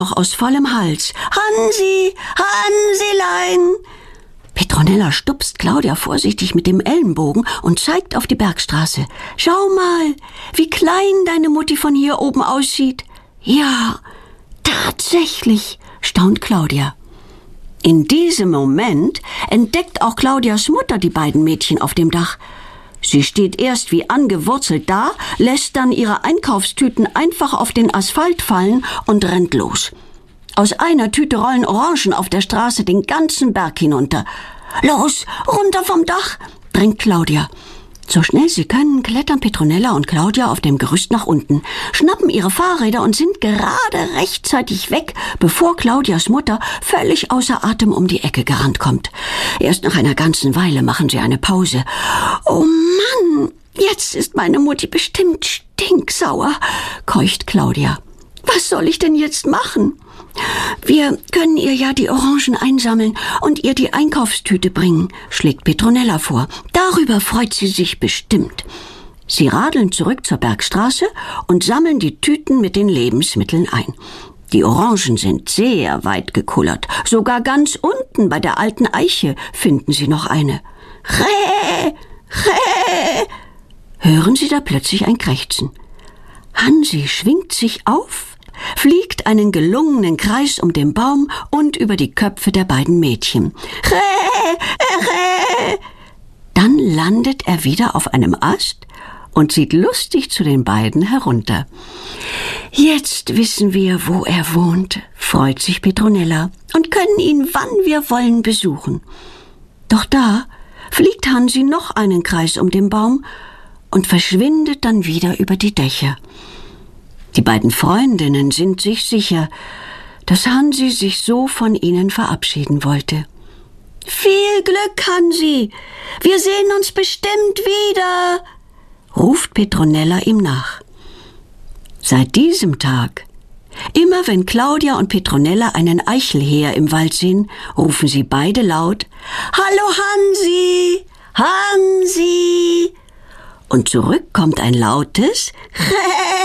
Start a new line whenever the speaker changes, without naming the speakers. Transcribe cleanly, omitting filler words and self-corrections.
auch aus vollem Hals. »Hansi, Hansilein!« Petronella stupst Claudia vorsichtig mit dem Ellenbogen und zeigt auf die Bergstraße. »Schau mal, wie klein deine Mutti von hier oben aussieht.« »Ja, tatsächlich«, staunt Claudia. In diesem Moment entdeckt auch Claudias Mutter die beiden Mädchen auf dem Dach. Sie steht erst wie angewurzelt da, lässt dann ihre Einkaufstüten einfach auf den Asphalt fallen und rennt los. Aus einer Tüte rollen Orangen auf der Straße den ganzen Berg hinunter. »Los, runter vom Dach«, drängt Claudia. So schnell sie können, klettern Petronella und Claudia auf dem Gerüst nach unten, schnappen ihre Fahrräder und sind gerade rechtzeitig weg, bevor Claudias Mutter völlig außer Atem um die Ecke gerannt kommt. Erst nach einer ganzen Weile machen sie eine Pause. »Oh Mann, jetzt ist meine Mutti bestimmt stinksauer«, keucht Claudia. »Was soll ich denn jetzt machen?« »Wir können ihr ja die Orangen einsammeln und ihr die Einkaufstüte bringen«, schlägt Petronella vor. »Darüber freut sie sich bestimmt.« Sie radeln zurück zur Bergstraße und sammeln die Tüten mit den Lebensmitteln ein. Die Orangen sind sehr weit gekullert. Sogar ganz unten bei der alten Eiche finden sie noch eine. »Rä! Rä!« hören sie da plötzlich ein Krächzen. Hansi schwingt sich auf, fliegt einen gelungenen Kreis um den Baum und über die Köpfe der beiden Mädchen. »Rä! Rä!« Dann landet er wieder auf einem Ast und sieht lustig zu den beiden herunter. »Jetzt wissen wir, wo er wohnt«, freut sich Petronella, »und können ihn, wann wir wollen, besuchen.« Doch da fliegt Hansi noch einen Kreis um den Baum und verschwindet dann wieder über die Dächer. Die beiden Freundinnen sind sich sicher, dass Hansi sich so von ihnen verabschieden wollte. »Viel Glück, Hansi! Wir sehen uns bestimmt wieder«, ruft Petronella ihm nach. Seit diesem Tag, immer wenn Claudia und Petronella einen Eichelheer im Wald sehen, rufen sie beide laut: »Hallo Hansi! Hansi!« Und zurück kommt ein lautes »Rä!«